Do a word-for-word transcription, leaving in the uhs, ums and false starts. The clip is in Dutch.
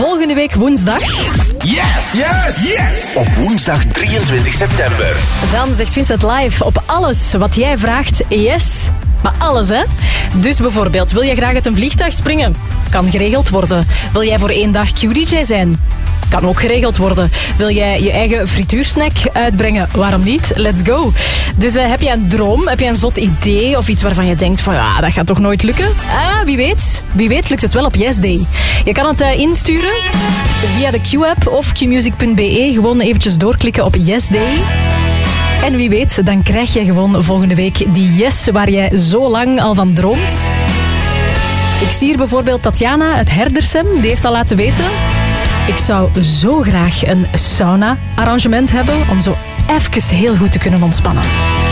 volgende week woensdag. Yes! Yes! Yes! Op woensdag drieëntwintig september. Dan zegt Vincent live op alles wat jij vraagt yes. Maar alles, hè? Dus bijvoorbeeld, wil jij graag uit een vliegtuig springen? Kan geregeld worden. Wil jij voor één dag Q D J zijn? Kan ook geregeld worden. Wil jij je eigen frituursnack uitbrengen? Waarom niet? Let's go. Dus uh, heb jij een droom? Heb jij een zot idee? Of iets waarvan je denkt van ja, dat gaat toch nooit lukken? Ah, wie weet. Wie weet lukt het wel op Yes Day. Je kan het uh, insturen via de Q-app of qmusic punt b e. Gewoon eventjes doorklikken op Yes Day. En wie weet, dan krijg je gewoon volgende week die yes waar jij zo lang al van droomt. Ik zie hier bijvoorbeeld Tatjana uit Herdersem. Die heeft al laten weten... Ik zou zo graag een sauna-arrangement hebben om zo even heel goed te kunnen ontspannen.